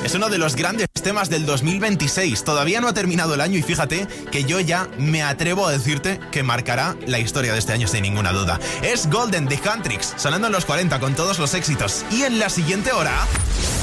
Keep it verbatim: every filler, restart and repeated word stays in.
Es uno de los grandes temas del dos mil veintiséis. Todavía no ha terminado el año y fíjate que yo ya me atrevo a decirte que marcará la historia de este año sin ninguna duda. Es Golden de Huntrix, sonando en los cuarenta con todos los éxitos. Y en la siguiente hora...